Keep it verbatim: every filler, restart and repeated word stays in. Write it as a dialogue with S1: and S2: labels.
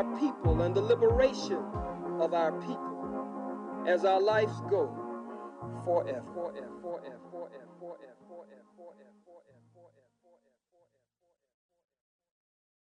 S1: our people and the liberation of our people as our lives go forever, forever, forever, forever, forever, forever, forever.